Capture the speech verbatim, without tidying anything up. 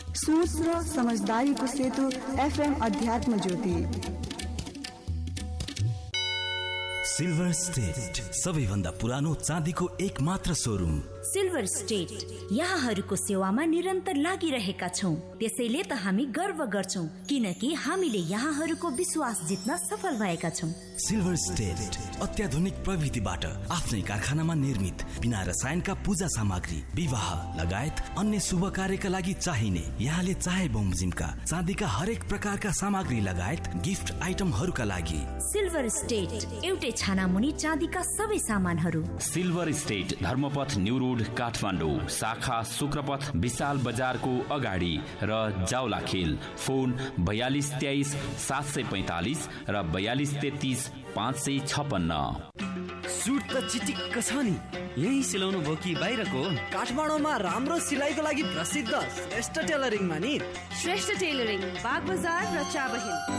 सोच र समझदारीको सेतु एफएम अध्यात्म ज्योति। सिल्भर स्टेट सबैभन्दा पुरानो चाँदीको एक मात्र सोरुम। सिल्भर स्टेट यहाँहरूको सेवामा निरन्तर लागिरहेका छौं, त्यसैले त हामी गर्व गर्छौं किनकि हामीले यहाँहरूको विश्वास जित्न सफल भएका छौं। सिल्भर स्टेट अत्याधुनिक प्रविधिबाट आफ्नै कारखानामा निर्मित बिना रसायनका पूजा सामग्री, विवाह लगायत अन्य शुभ कार्यका लागि चाहिने यहाँले चाहे बमोजिमका चाँदीका हरेक प्रकारका सामग्री लगायत गिफ्ट आइटमहरूका लागि सिल्भर स्टेट एउटै छाना मुनि चाँदीका सबै सामानहरू। Silver state Dharmapath new road Kathmandu, शाखा शुक्रपथ विशाल बजारको अगाडि र जाउलाखेल। फोन बयालीस तेइस सात सय पैंतालीस र बयालीस तेत्तीस पाँच सय छपन्न। सुट त चिटिक्क छ नि, यही सिलाउनु भयो कि बाहिरको? काठमाडौँमा राम्रो सिलाइको लागि प्रसिद्ध श्रेष्ठ टेलरिङमा नि। श्रेष्ठ टेलरिङ बाग बजार र चाबहिल।